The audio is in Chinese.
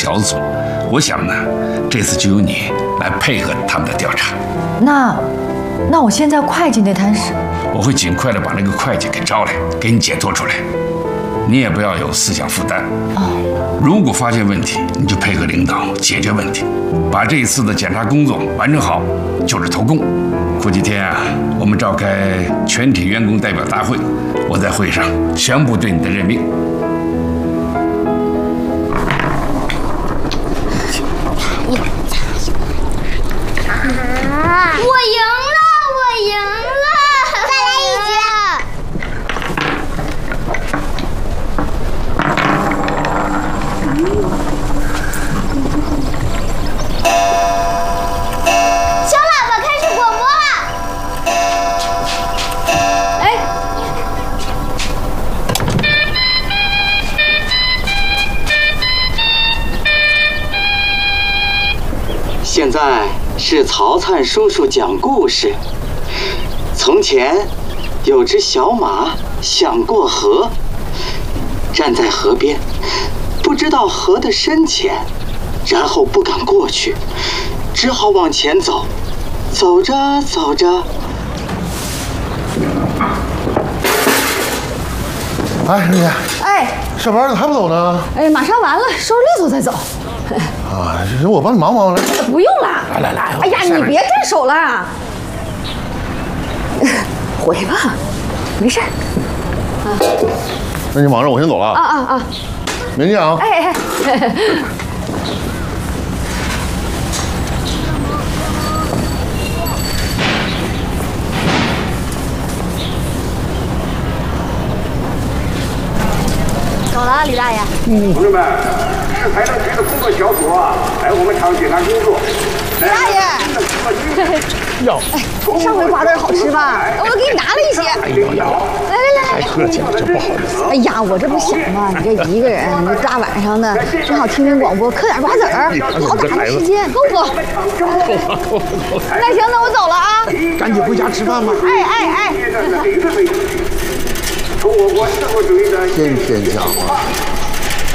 小组，我想呢，这次就由你来配合他们的调查。 那我现在会计那摊事， 我会尽快的把那个会计给招来，给你解脱出来。你也不要有思想负担。如果发现问题，你就配合领导解决问题，把这一次的检查工作完成好，就是头功。过几天啊，我们召开全体员工代表大会，我在会上宣布对你的任命。 我赢了！我赢了！再来一局！小喇叭开始广播了！哎， 现在是曹灿叔叔讲故事。从前，有只小马想过河，站在河边，不知道河的深浅，然后不敢过去，只好往前走。走着走着， 哎，丽丽， 哎， 上班呢还不走呢？ 哎，马上完了，收拾利索再走。 啊，我帮你忙忙来。 不用了。 来， 哎呀，你别站手了，回吧，没事。 那你忙着，我先走了。 啊！ 明见啊。 哎。 走了，李大爷。 同志们，市财政局的工作小组啊，来我们厂检查工作。 李大爷， 哟， 上回瓜子好吃吧？我给你拿了一些。来， 太客气了，真不好意思。 哎呀，我这不想嘛，你这一个人，你这大晚上的，正好听听广播，嗑点瓜子儿，好打发时间，够不？那行，那我走了啊。 赶紧回家吃饭吧。 哎。 从我国社会主义的天天讲话。